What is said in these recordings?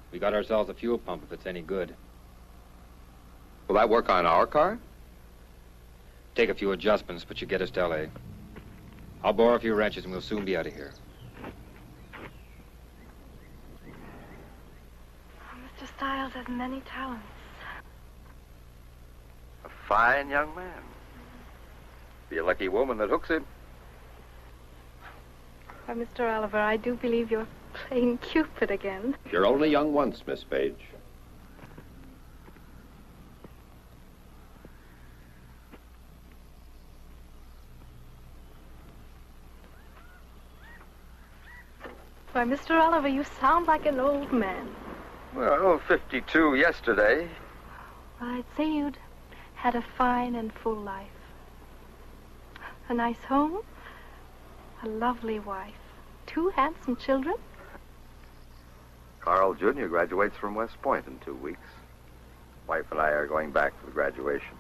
We got ourselves a fuel pump if it's any good. Will that work on our car? Take a few adjustments, but you get us to L.A. I'll borrow a few wrenches and we'll soon be out of here. Mr. Stiles has many talents. A fine young man. Be a lucky woman that hooks him. Why, Mr. Oliver, I do believe you're playing Cupid again. You're only young once, Miss Page. Why, Mr. Oliver, you sound like an old man. Well, 52 yesterday. Well, I'd say you'd had a fine and full life. A nice home, a lovely wife, 2 handsome children. Carl Jr. graduates from West Point in 2 weeks. Wife and I are going back for the graduation.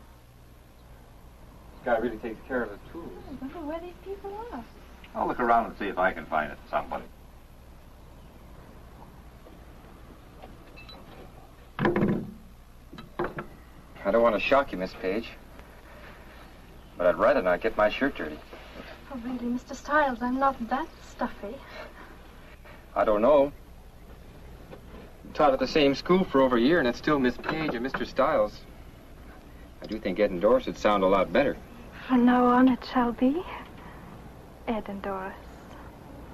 This guy really takes care of his tools. I wonder where these people are. I'll look around and see if I can find it, somebody. I don't want to shock you, Miss Page, but I'd rather not get my shirt dirty. Oh, really, Mr. Stiles, I'm not that stuffy. I don't know. Taught at the same school for over a year, and it's still Miss Page and Mr. Stiles. I do think Ed and Doris would sound a lot better. From now on, it shall be Ed and Doris.